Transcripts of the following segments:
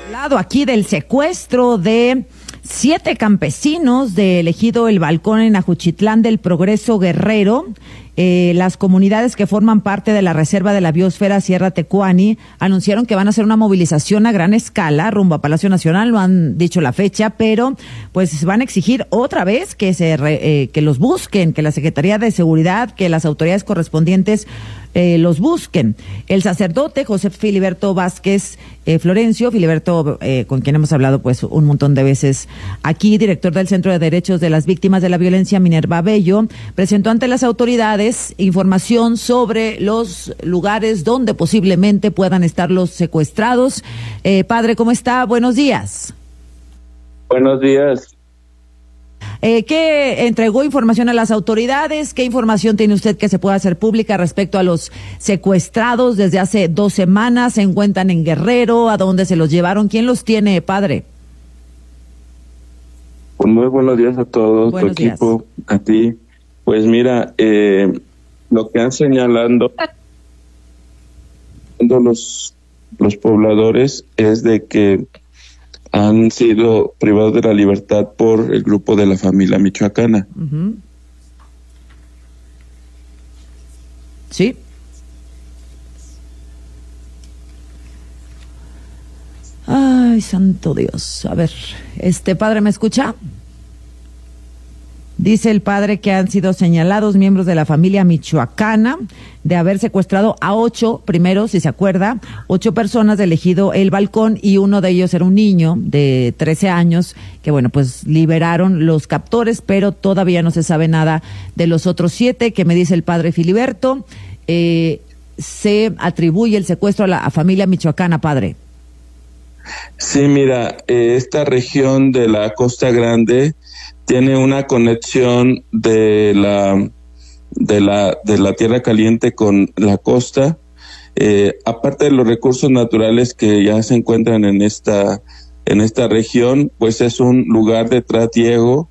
Hablado aquí del secuestro de 7 campesinos del ejido El Balcón en Ajuchitlán del Progreso Guerrero. Las comunidades que forman parte de la Reserva de la Biosfera Sierra Tecuani anunciaron que van a hacer una movilización a gran escala rumbo a Palacio Nacional, no han dicho la fecha, pero pues van a exigir otra vez que que los busquen, que la Secretaría de Seguridad, que las autoridades correspondientes los busquen. El sacerdote José Filiberto Vázquez Florencio, Filiberto, con quien hemos hablado pues un montón de veces aquí, director del Centro de Derechos de las Víctimas de la Violencia Minerva Bello, presentó ante las autoridades información sobre los lugares donde posiblemente puedan estar los secuestrados. Padre, ¿cómo está? Buenos días. Buenos días. ¿Qué entregó información a las autoridades? ¿Qué información tiene usted que se pueda hacer pública respecto a los secuestrados desde hace 2 semanas? ¿Se encuentran en Guerrero? ¿A dónde se los llevaron? ¿Quién los tiene, padre? Pues muy buenos días a todos, tu equipo, a ti. Pues mira, lo que han señalando los pobladores es de que han sido privados de la libertad por el grupo de la familia michoacana. Uh-huh. Sí. Ay, santo Dios. A ver, padre, ¿me escucha? Dice el padre que han sido señalados miembros de la familia michoacana de haber secuestrado a 8, primero, si se acuerda, 8 personas del ejido El Balcón, y uno de ellos era un niño de 13 años, que bueno, pues liberaron los captores, pero todavía no se sabe nada de los otros 7, que me dice el padre Filiberto. Se atribuye el secuestro a la familia michoacana, padre. Sí, mira, esta región de la Costa Grande tiene una conexión de la tierra caliente con la costa, aparte de los recursos naturales que ya se encuentran en esta región, pues es un lugar de trasiego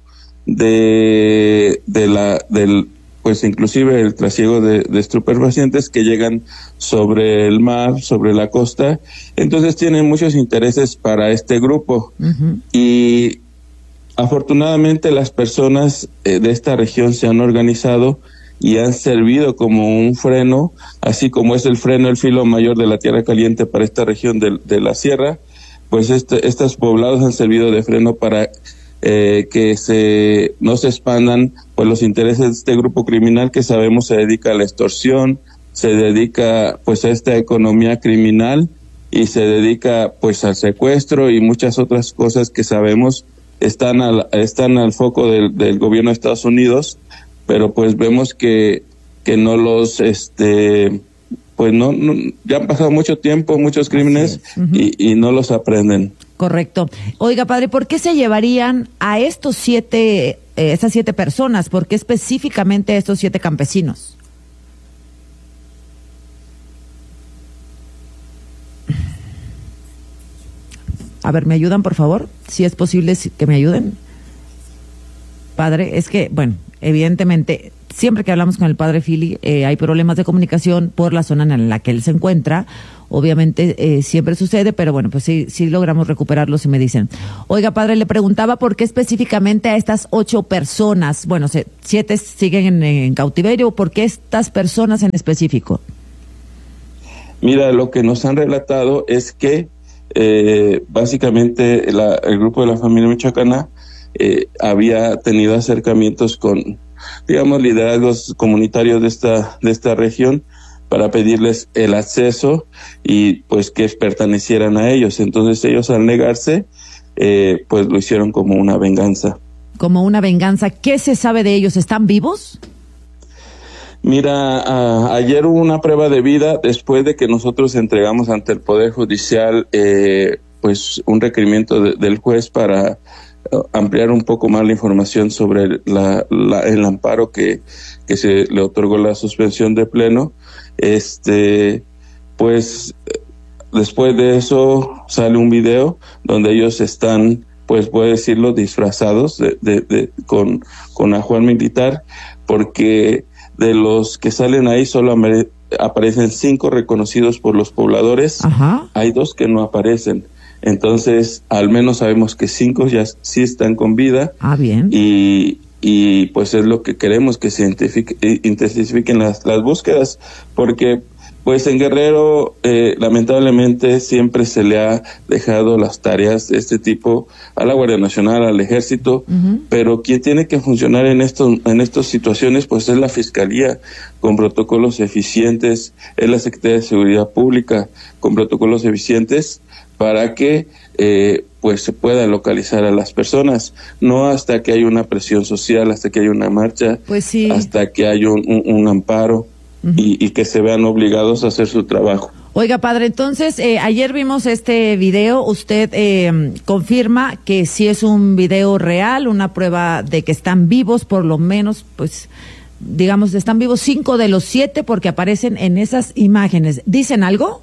pues inclusive el trasiego de estupefacientes que llegan sobre el mar, sobre la costa. Entonces tienen muchos intereses para este grupo. Uh-huh. Y afortunadamente las personas de esta región se han organizado y han servido como un freno, así como es el freno, el filo mayor de la tierra caliente para esta región de la sierra, pues estos poblados han servido de freno para que no se expandan pues los intereses de este grupo criminal, que sabemos se dedica a la extorsión, se dedica pues a esta economía criminal y se dedica pues al secuestro y muchas otras cosas que sabemos están al foco del gobierno de Estados Unidos, pero pues vemos que no los pues no ya han pasado mucho tiempo, muchos crímenes. Uh-huh. y no los aprenden. Correcto. Oiga, padre, ¿por qué se llevarían a esas 7 personas? ¿Por qué específicamente a estos 7 campesinos? A ver, ¿me ayudan, por favor? Si es posible que me ayuden. Padre, es que, bueno, evidentemente, siempre que hablamos con el padre Fili, hay problemas de comunicación por la zona en la que él se encuentra. Obviamente siempre sucede, pero bueno, pues sí logramos recuperarlos y me dicen. Oiga, padre, le preguntaba por qué específicamente a estas 8 personas, bueno, 7 siguen en cautiverio, ¿por qué estas personas en específico? Mira, lo que nos han relatado es que básicamente el grupo de la familia michoacana había tenido acercamientos con, digamos, liderazgos comunitarios de esta región para pedirles el acceso y pues que pertenecieran a ellos. Entonces ellos, al negarse, pues lo hicieron como una venganza. Como una venganza. ¿Qué se sabe de ellos? ¿Están vivos? Mira, ayer hubo una prueba de vida después de que nosotros entregamos ante el Poder Judicial pues un requerimiento del juez para ampliar un poco más la información sobre el amparo que se le otorgó la suspensión de pleno. Pues después de eso sale un video donde ellos están, pues puedo decirlo, disfrazados con ajuar militar, porque de los que salen ahí solo aparecen 5 reconocidos por los pobladores. Ajá. Hay 2 que no aparecen. Entonces, al menos sabemos que 5 ya sí están con vida. Bien. Y pues es lo que queremos, que se intensifiquen las búsquedas, porque pues en Guerrero lamentablemente siempre se le ha dejado las tareas de este tipo a la Guardia Nacional, al Ejército, pero quien tiene que funcionar en estas situaciones pues es la Fiscalía, con protocolos eficientes, es la Secretaría de Seguridad Pública con protocolos eficientes para que pues se pueda localizar a las personas, no hasta que haya una presión social, hasta que haya una marcha, pues sí, hasta que haya un amparo y que se vean obligados a hacer su trabajo. Oiga, padre, entonces ayer vimos este video, usted confirma que sí es un video real, una prueba de que están vivos, por lo menos, pues digamos, están vivos 5 de los 7 porque aparecen en esas imágenes. ¿Dicen algo?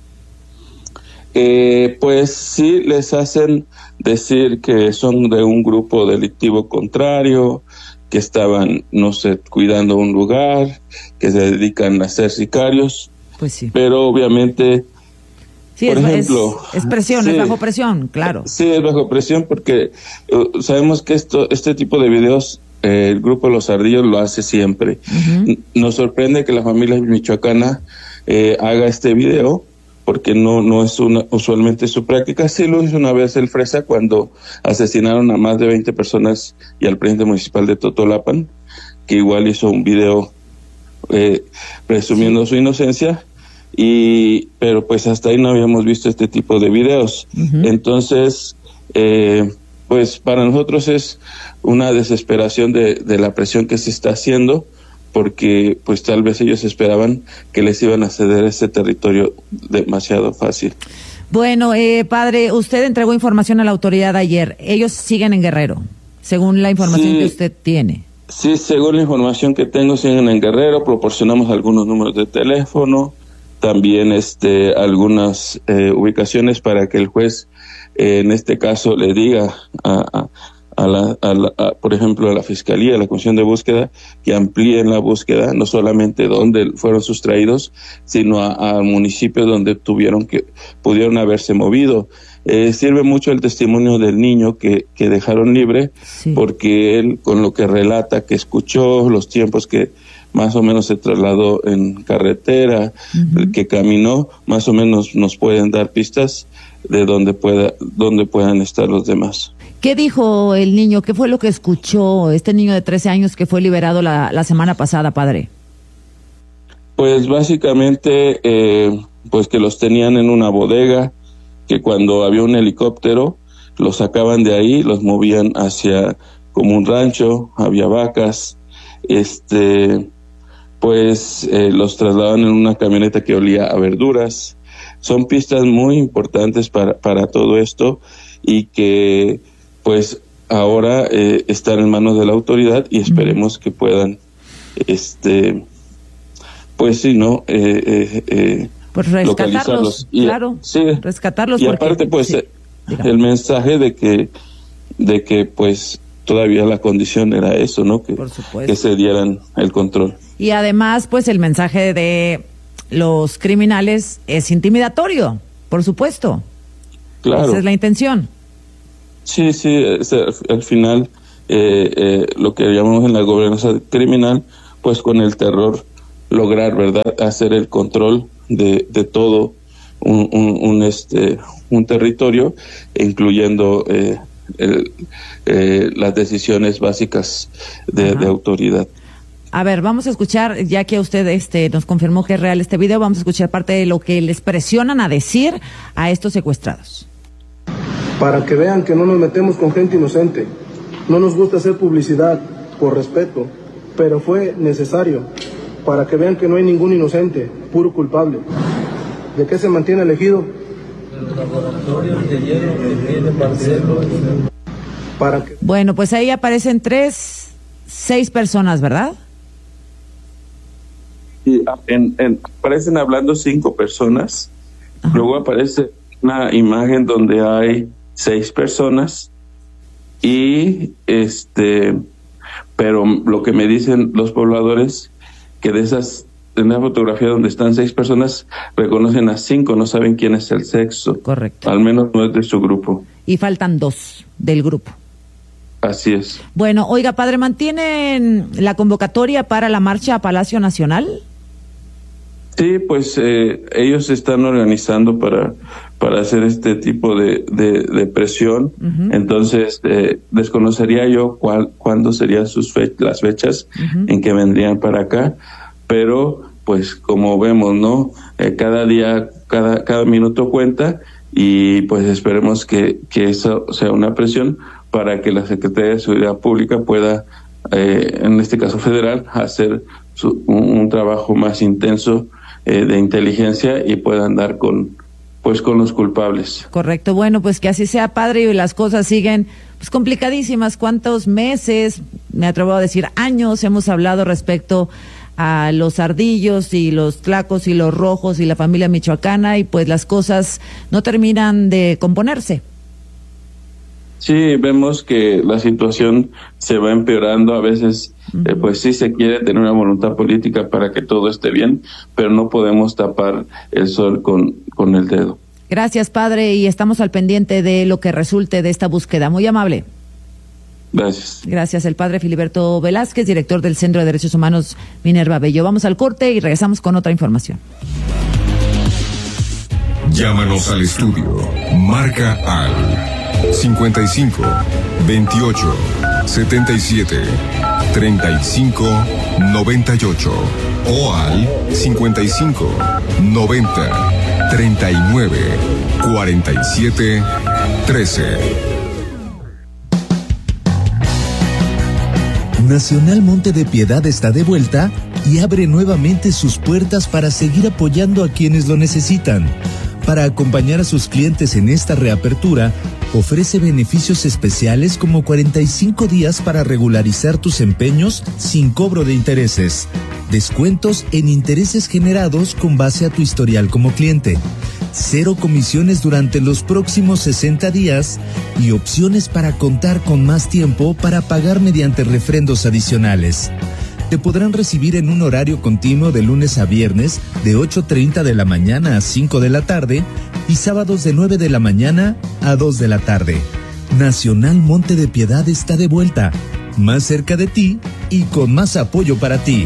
Pues sí, les hacen decir que son de un grupo delictivo contrario, que estaban, no sé, cuidando un lugar, que se dedican a ser sicarios. Pues sí. Pero obviamente, sí, por ejemplo... Es presión, sí, es bajo presión, claro. Sí, es bajo presión porque sabemos que este tipo de videos, el Grupo Los Ardillos lo hace siempre. Nos sorprende que la familia michoacana haga este video, porque no es usualmente su práctica. Sí lo hizo una vez el Fresa cuando asesinaron a más de 20 personas y al presidente municipal de Totolapan, que igual hizo un video presumiendo su inocencia, pero pues hasta ahí no habíamos visto este tipo de videos. Entonces, pues para nosotros es una desesperación de la presión que se está haciendo, porque pues tal vez ellos esperaban que les iban a ceder ese territorio demasiado fácil. Bueno, padre, usted entregó información a la autoridad ayer. Ellos siguen en Guerrero, según la información que usted tiene. Sí, según la información que tengo, siguen en Guerrero. Proporcionamos algunos números de teléfono, también algunas ubicaciones para que el juez, en este caso, le diga por ejemplo, a la Fiscalía, a la Comisión de Búsqueda, que amplíen la búsqueda, no solamente donde fueron sustraídos, sino a municipios donde pudieron haberse movido. Sirve mucho el testimonio del niño que dejaron libre, sí, porque él, con lo que relata, que escuchó, los tiempos que más o menos se trasladó en carretera, que caminó, más o menos nos pueden dar pistas de dónde puedan estar los demás. ¿Qué dijo el niño? ¿Qué fue lo que escuchó este niño de 13 años que fue liberado la semana pasada, padre? Pues básicamente, pues que los tenían en una bodega, que cuando había un helicóptero, los sacaban de ahí, los movían hacia como un rancho, había vacas, pues los trasladaban en una camioneta que olía a verduras. Son pistas muy importantes para todo esto y que pues ahora están en manos de la autoridad y esperemos que puedan, pues sí, ¿no? Pues rescatarlos, claro, sí, rescatarlos. Y aparte, pues, sí, el mensaje de que, pues, todavía la condición era eso, ¿no? Que se dieran el control. Y además, pues, el mensaje de los criminales es intimidatorio, por supuesto. Claro. Esa es la intención. Sí, al final, lo que llamamos en la gobernanza criminal, pues con el terror lograr, ¿verdad?, hacer el control de todo un territorio, incluyendo las decisiones básicas de autoridad. A ver, vamos a escuchar, ya que usted nos confirmó que es real este video, vamos a escuchar parte de lo que les presionan a decir a estos secuestrados. Para que vean que no nos metemos con gente inocente. No nos gusta hacer publicidad, por respeto, pero fue necesario, para que vean que no hay ningún inocente, puro culpable. ¿De qué se mantiene elegido? De los laboratorios de hierro que tiene Marcelo. Bueno, pues ahí aparecen 6 personas, ¿verdad? Sí, aparecen hablando 5 personas. Ajá. Luego aparece una imagen donde hay 6 personas y pero lo que me dicen los pobladores, que de esas en la fotografía donde están 6 personas, reconocen a 5, no saben quién es el sexo. Correcto. Al menos no es de su grupo. Y faltan 2 del grupo. Así es. Bueno, oiga, padre, ¿mantienen la convocatoria para la marcha a Palacio Nacional? Sí, pues ellos se están organizando para hacer este tipo de presión. Uh-huh. Entonces, desconocería yo cuándo serían las fechas uh-huh. en que vendrían para acá, pero pues como vemos, ¿no? Cada día, cada minuto cuenta, y pues esperemos que eso sea una presión para que la Secretaría de Seguridad Pública pueda, en este caso federal, hacer un trabajo más intenso de inteligencia y puedan dar con los culpables. Correcto. Bueno, pues que así sea, padre, y las cosas siguen pues complicadísimas. ¿Cuántos meses, me atrevo a decir años, hemos hablado respecto a los ardillos y los tlacos y los rojos y la familia michoacana, y pues las cosas no terminan de componerse? Sí, vemos que la situación se va empeorando. A veces, pues sí se quiere tener una voluntad política para que todo esté bien, pero no podemos tapar el sol con el dedo. Gracias, padre, y estamos al pendiente de lo que resulte de esta búsqueda. Muy amable. Gracias. Gracias, el padre Filiberto Velázquez, director del Centro de Derechos Humanos Minerva Bello. Vamos al corte y regresamos con otra información. Llámanos al estudio. Marca al 55 28 77 35 98 o al 55 90 39 47 13. Nacional Monte de Piedad está de vuelta y abre nuevamente sus puertas para seguir apoyando a quienes lo necesitan. Para acompañar a sus clientes en esta reapertura, ofrece beneficios especiales como 45 días para regularizar tus empeños sin cobro de intereses, descuentos en intereses generados con base a tu historial como cliente, 0 comisiones durante los próximos 60 días y opciones para contar con más tiempo para pagar mediante refrendos adicionales. Te podrán recibir en un horario continuo de lunes a viernes de 8:30 de la mañana a 5 de la tarde y sábados de 9 de la mañana a 2 de la tarde. Nacional Monte de Piedad está de vuelta, más cerca de ti y con más apoyo para ti.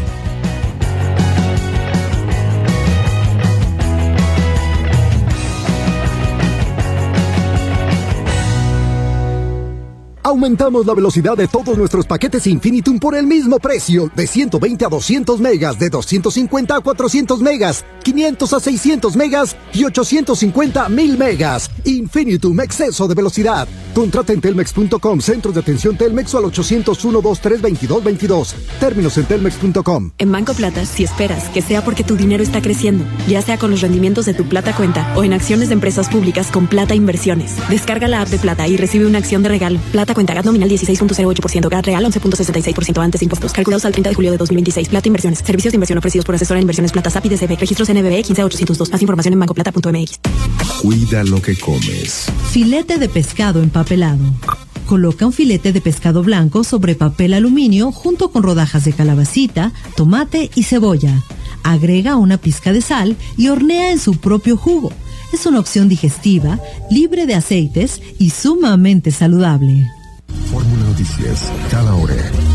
Aumentamos la velocidad de todos nuestros paquetes Infinitum por el mismo precio, de 120 a 200 megas, de 250 a 400 megas, 500 a 600 megas y 850 a 1000 megas. Infinitum, exceso de velocidad. Contrata en telmex.com, centros de atención Telmex o al 801-223-2222. Términos en telmex.com. En Banco Plata, si esperas que sea porque tu dinero está creciendo, ya sea con los rendimientos de tu Plata Cuenta o en acciones de empresas públicas con Plata Inversiones, descarga la app de Plata y recibe una acción de regalo. Plata Cuenta, GAT nominal 16.08%, GAT real 11.66% antes de impuestos. Calculados al 30 de julio de 2026. Plata Inversiones. Servicios de inversión ofrecidos por asesora en inversiones Plata SAP y DCB. Registros NBB 15802. Más información en bancoplata.mx. Cuida lo que comes. Filete de pescado empapelado. Coloca un filete de pescado blanco sobre papel aluminio junto con rodajas de calabacita, tomate y cebolla. Agrega una pizca de sal y hornea en su propio jugo. Es una opción digestiva, libre de aceites y sumamente saludable. Fórmula Noticias, cada hora.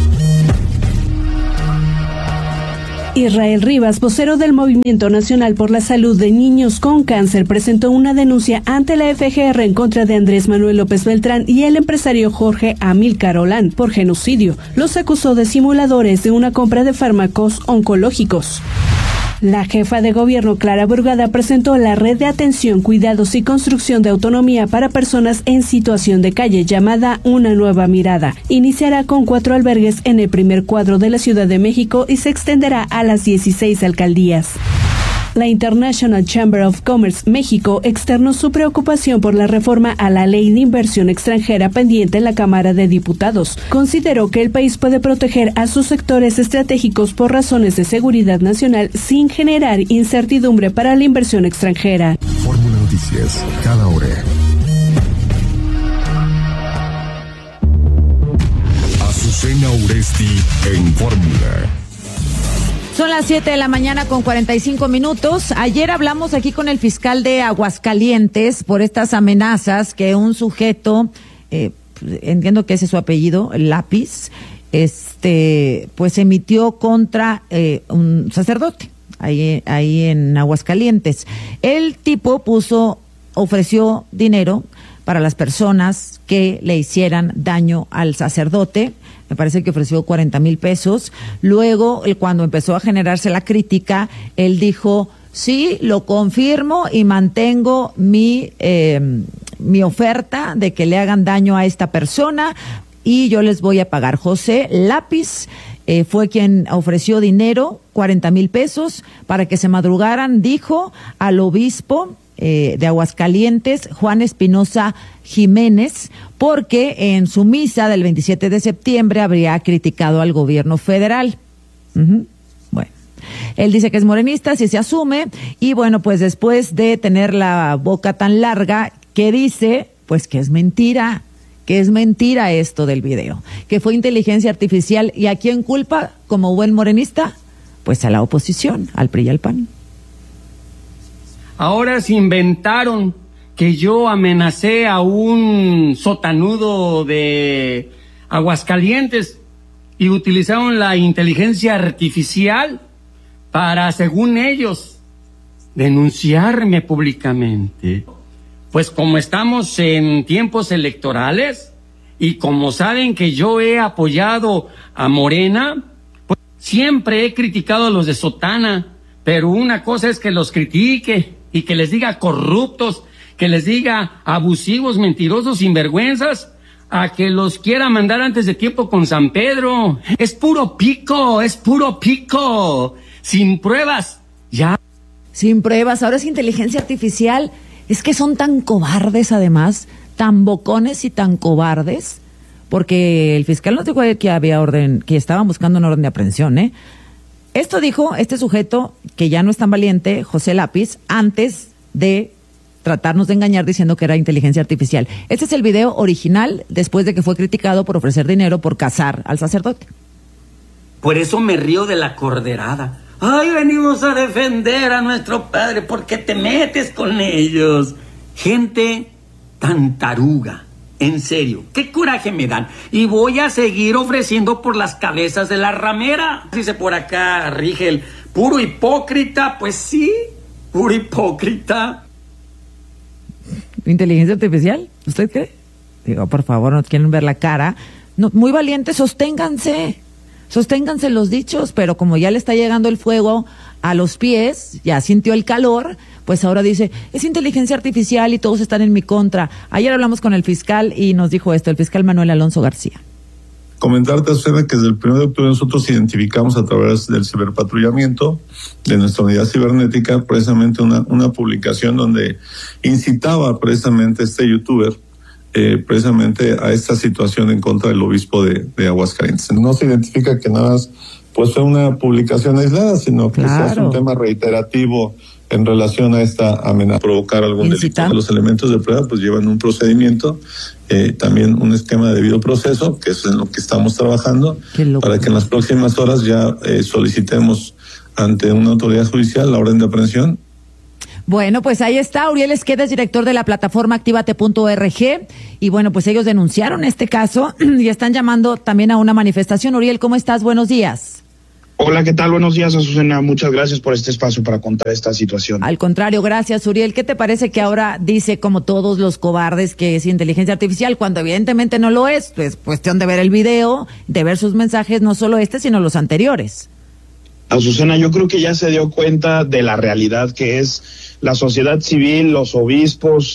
Israel Rivas, vocero del Movimiento Nacional por la Salud de Niños con Cáncer, presentó una denuncia ante la FGR en contra de Andrés Manuel López Beltrán y el empresario Jorge Amílcar Olán por genocidio. Los acusó de simuladores de una compra de fármacos oncológicos. La jefa de gobierno, Clara Burgada, presentó la red de atención, cuidados y construcción de autonomía para personas en situación de calle, llamada Una Nueva Mirada. Iniciará con 4 albergues en el primer cuadro de la Ciudad de México y se extenderá a las 16 alcaldías. La International Chamber of Commerce México externó su preocupación por la reforma a la ley de inversión extranjera pendiente en la Cámara de Diputados. Consideró que el país puede proteger a sus sectores estratégicos por razones de seguridad nacional sin generar incertidumbre para la inversión extranjera. Fórmula Noticias, cada hora. Azucena Uresti en Fórmula. Son las 7:45 a.m. Ayer hablamos aquí con el fiscal de Aguascalientes por estas amenazas que un sujeto, entiendo que ese es su apellido, Lápiz, pues emitió contra un sacerdote ahí en Aguascalientes. El tipo ofreció dinero para las personas que le hicieran daño al sacerdote. Me parece que ofreció 40,000 pesos. Luego, cuando empezó a generarse la crítica, él dijo, sí, lo confirmo y mantengo mi oferta de que le hagan daño a esta persona y yo les voy a pagar. José Lápiz fue quien ofreció dinero, 40,000 pesos, para que se madrugaran, dijo, al obispo de Aguascalientes, Juan Espinosa Jiménez, porque en su misa del 27 de septiembre habría criticado al gobierno federal. Bueno, él dice que es morenista, si se asume, y bueno, pues después de tener la boca tan larga, que dice, pues que es mentira esto del video, que fue inteligencia artificial. ¿Y a quién culpa como buen morenista? Pues a la oposición, al PRI y al PAN. Ahora se inventaron que yo amenacé a un sotanudo de Aguascalientes y utilizaron la inteligencia artificial para, según ellos, denunciarme públicamente. Pues como estamos en tiempos electorales y como saben que yo he apoyado a Morena, pues siempre he criticado a los de Sotana, pero una cosa es que los critique y que les diga corruptos, que les diga abusivos, mentirosos, sinvergüenzas, a que los quiera mandar antes de tiempo con San Pedro. Es puro pico, sin pruebas, ya. Sin pruebas, ahora es inteligencia artificial. Es que son tan cobardes, además, tan bocones y tan cobardes, porque el fiscal nos dijo que había que estaban buscando una orden de aprehensión, ¿eh? Esto dijo este sujeto, que ya no es tan valiente, José Lápiz, antes de tratarnos de engañar diciendo que era inteligencia artificial. Este es el video original después de que fue criticado por ofrecer dinero por casar al sacerdote. Por eso me río de la corderada. Ay, venimos a defender a nuestro padre, ¿por qué te metes con ellos? Gente tan taruga. En serio, qué coraje me dan. Y voy a seguir ofreciendo por las cabezas de la ramera. Dice por acá, Rigel, puro hipócrita. Pues sí, puro hipócrita. ¿Inteligencia artificial? ¿Usted cree? Digo, por favor, no quieren ver la cara. No, muy valientes, sosténganse los dichos, pero como ya le está llegando el fuego a los pies, ya sintió el calor, pues ahora dice, es inteligencia artificial y todos están en mi contra. Ayer hablamos con el fiscal y nos dijo esto, el fiscal Manuel Alonso García. Comentarte, Susana, que desde el 1 de octubre nosotros identificamos a través del ciberpatrullamiento de nuestra unidad cibernética precisamente una publicación donde incitaba precisamente este youtuber precisamente a esta situación en contra del obispo de Aguascalientes. No se identifica que nada más pues fue una publicación aislada, sino que es un tema reiterativo en relación a esta amenaza, provocar algún delito. Los elementos de prueba pues llevan un procedimiento, también un esquema de debido proceso, que es en lo que estamos trabajando, para que en las próximas horas ya solicitemos ante una autoridad judicial la orden de aprehensión. Bueno, pues ahí está, Uriel Esqueda es director de la plataforma Activate.org y bueno, pues ellos denunciaron este caso y están llamando también a una manifestación. Uriel, ¿cómo estás? Buenos días. Hola, ¿qué tal? Buenos días, Azucena. Muchas gracias por este espacio para contar esta situación. Al contrario, gracias, Uriel. ¿Qué te parece que ahora dice, como todos los cobardes, que es inteligencia artificial, cuando evidentemente no lo es? Pues cuestión de ver el video, de ver sus mensajes, no solo sino los anteriores. Azucena, yo creo que ya se dio cuenta de la realidad que es la sociedad civil, los obispos,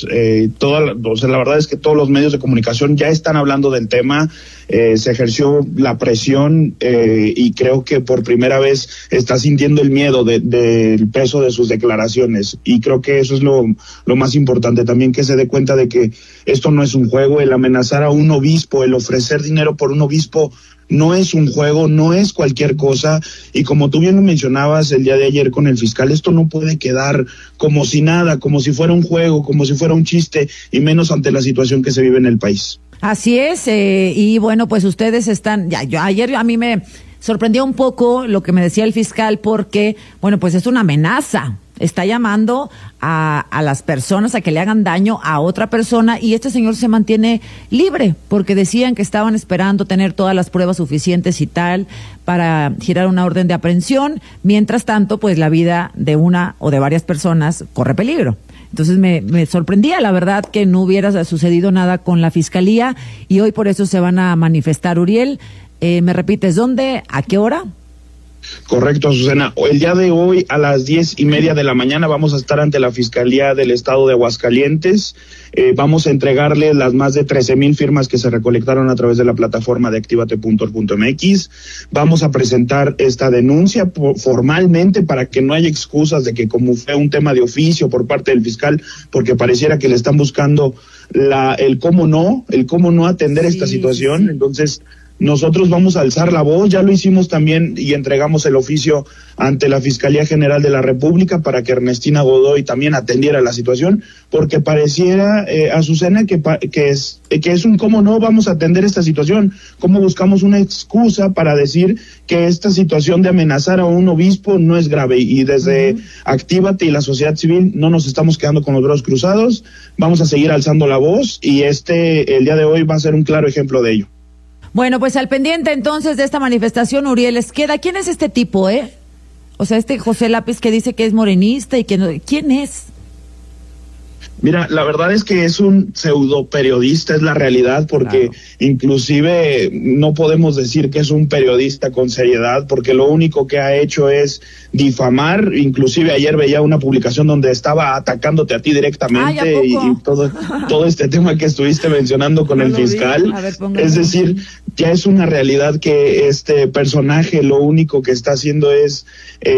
la verdad es que todos los medios de comunicación ya están hablando del tema, se ejerció la presión y creo que por primera vez está sintiendo el miedo del peso de sus declaraciones y creo que eso es lo más importante también, que se dé cuenta de que esto no es un juego, el amenazar a un obispo, el ofrecer dinero por un obispo no es un juego, no es cualquier cosa, y como tú bien lo mencionabas el día de ayer con el fiscal, esto no puede quedar como si nada, como si fuera un juego, como si fuera un chiste, y menos ante la situación que se vive en el país. Así es, y bueno, pues ustedes están, ayer a mí me sorprendió un poco lo que me decía el fiscal porque, bueno, pues es una amenaza. Está llamando a las personas a que le hagan daño a otra persona y este señor se mantiene libre porque decían que estaban esperando tener todas las pruebas suficientes y tal para girar una orden de aprehensión. Mientras tanto, pues la vida de una o de varias personas corre peligro. Entonces me sorprendía, la verdad, que no hubiera sucedido nada con la fiscalía y hoy por eso se van a manifestar. Uriel, ¿me repites dónde, a qué hora? Correcto, Azucena. El día de hoy a las 10:30 de la mañana vamos a estar ante la Fiscalía del Estado de Aguascalientes. Vamos a entregarle las más de 13,000 firmas que se recolectaron a través de la plataforma de activate.org.mx. Vamos a presentar esta denuncia formalmente para que no haya excusas de que como fue un tema de oficio por parte del fiscal, porque pareciera que le están buscando el cómo no atender esta situación. Entonces, nosotros vamos a alzar la voz, ya lo hicimos también y entregamos el oficio ante la Fiscalía General de la República para que Ernestina Godoy también atendiera la situación, porque pareciera, Azucena, que es un cómo no vamos a atender esta situación, cómo buscamos una excusa para decir que esta situación de amenazar a un obispo no es grave, y desde Actívate y la sociedad civil no nos estamos quedando con los brazos cruzados, vamos a seguir alzando la voz y el día de hoy va a ser un claro ejemplo de ello. Bueno, pues al pendiente entonces de esta manifestación, Uriel Esqueda, ¿quién es este tipo, O sea, este José Lápiz que dice que es morenista y que no, ¿quién es? Mira, la verdad es que es un pseudo periodista, es la realidad, porque inclusive no podemos decir que es un periodista con seriedad, porque lo único que ha hecho es difamar. Inclusive ayer veía una publicación donde estaba atacándote a ti directamente y todo este tema que estuviste mencionando con el fiscal. Es decir, ya es una realidad que este personaje lo único que está haciendo es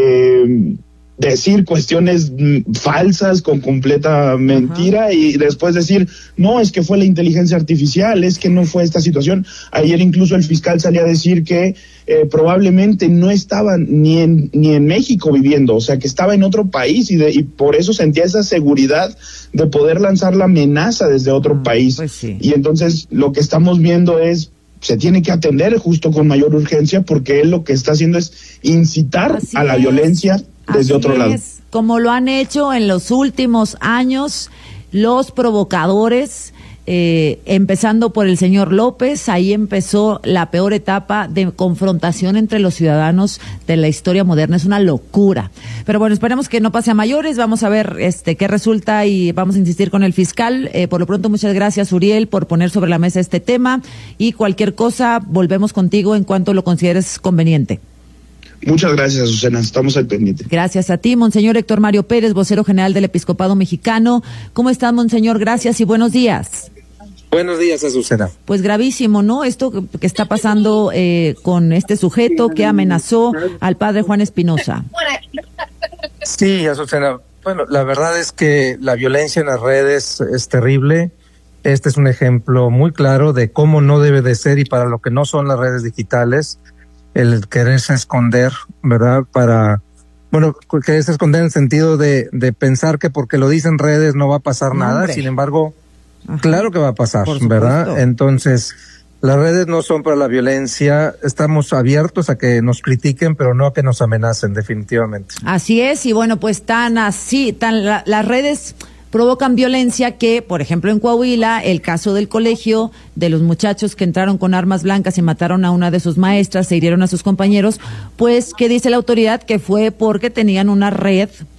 decir cuestiones falsas con completa mentira y después decir, no, es que fue la inteligencia artificial, es que no fue esta situación. Ayer incluso el fiscal salía a decir que probablemente no estaba ni en México viviendo, o sea, que estaba en otro país y por eso sentía esa seguridad de poder lanzar la amenaza desde otro país. Pues sí. Y entonces lo que estamos viendo es, se tiene que atender justo con mayor urgencia, porque él lo que está haciendo es incitar a la violencia desde otro lado. Como lo han hecho en los últimos años los provocadores, empezando por el señor López. Ahí empezó la peor etapa de confrontación entre los ciudadanos de la historia moderna. Es una locura. Pero bueno, esperemos que no pase a mayores. Vamos a ver qué resulta y vamos a insistir con el fiscal. Por lo pronto, muchas gracias, Uriel, por poner sobre la mesa este tema, y cualquier cosa volvemos contigo en cuanto lo consideres conveniente. Muchas gracias, Azucena. Estamos al pendiente. Gracias a ti, Monseñor Héctor Mario Pérez, vocero general del Episcopado Mexicano. ¿Cómo está, Monseñor? Gracias y buenos días. Buenos días, Azucena. Pues gravísimo, ¿no? Esto que está pasando con este sujeto que amenazó al padre Juan Espinosa. Sí, Azucena. Bueno, la verdad es que la violencia en las redes es terrible. Este es un ejemplo muy claro de cómo no debe de ser, y para lo que no son las redes digitales, el quererse esconder, ¿verdad? Quererse esconder en el sentido de pensar que porque lo dicen redes no va a pasar nada. Sin embargo, claro que va a pasar, ¿verdad? Entonces, las redes no son para la violencia. Estamos abiertos a que nos critiquen, pero no a que nos amenacen, definitivamente. Así es, y bueno, pues las redes provocan violencia que, por ejemplo, en Coahuila, el caso del colegio, de los muchachos que entraron con armas blancas y mataron a una de sus maestras, se hirieron a sus compañeros, pues, ¿qué dice la autoridad? Que fue porque tenían una red